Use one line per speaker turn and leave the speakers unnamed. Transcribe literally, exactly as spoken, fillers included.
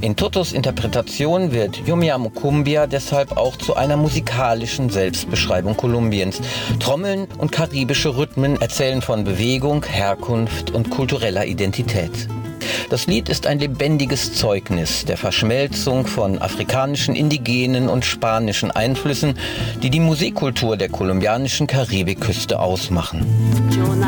In Totos Interpretation wird Yo Me Llamo Cumbia deshalb auch zu einer musikalischen Selbstbeschreibung Kolumbiens. Trommeln und karibische Rhythmen erzählen von Bewegung, Herkunft und kultureller Identität. Das Lied ist ein lebendiges Zeugnis der Verschmelzung von afrikanischen, indigenen und spanischen Einflüssen, die die Musikkultur der kolumbianischen Karibikküste ausmachen.